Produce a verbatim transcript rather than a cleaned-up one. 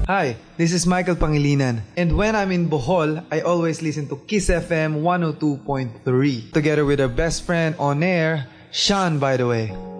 Hi, this is Michael Pangilinan, and when I'm in Bohol, I always listen to Kiss F M one oh two point three, together with our best friend on air, Sean, by the way.